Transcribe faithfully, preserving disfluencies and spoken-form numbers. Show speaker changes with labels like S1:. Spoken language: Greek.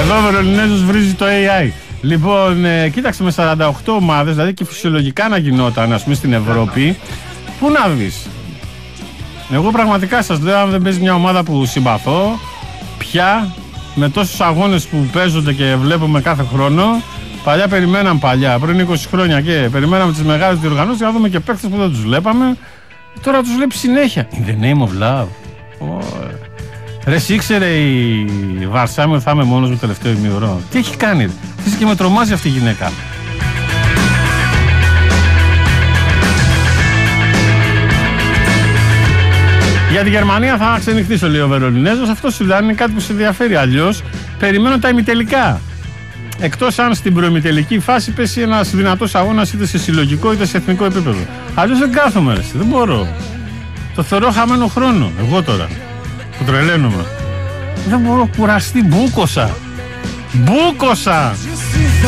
S1: Εδώ ο Βερολινέζος βρίζει το έι άι. Λοιπόν, ε, κοίταξε με σαράντα οκτώ ομάδες, δηλαδή και φυσιολογικά να γινόταν, ας πούμε, στην Ευρώπη. Πού να δεις. Εγώ πραγματικά σας λέω, αν δεν παίζει μια ομάδα που συμπαθώ, πια με τόσους αγώνες που παίζονται και βλέπουμε κάθε χρόνο. Παλιά περιμέναν παλιά, πριν είκοσι χρόνια και περιμέναμε τις μεγάλες διοργανώσεις να δούμε και παίκτες που δεν τους βλέπαμε. Τώρα τους βλέπει συνέχεια. In the name of love. Oh. Ρε, ήξερε η Βαρσάμι ότι θα είμαι μόνος μου τελευταίο ημιωρό. Τι έχει κάνει, ρε. Φυσικά και με τρομάζει αυτή η γυναίκα. Για τη Γερμανία θα ξενυχτήσω, λέει ο Βερολινέζος. Αυτό σου είναι κάτι που σε ενδιαφέρει. Αλλιώς περιμένω τα ημιτελικά. Εκτός αν στην προημιτελική φάση πέσει ένας δυνατός αγώνας είτε σε συλλογικό είτε σε εθνικό επίπεδο. Αλλιώς δεν κάθομαι, ρε. Δεν μπορώ. Το θεωρώ χαμένο χρόνο. Εγώ τώρα που τρελαίνομαι. Δεν μπορώ, κουραστεί. Μπούκοσα. Μπούκοσα.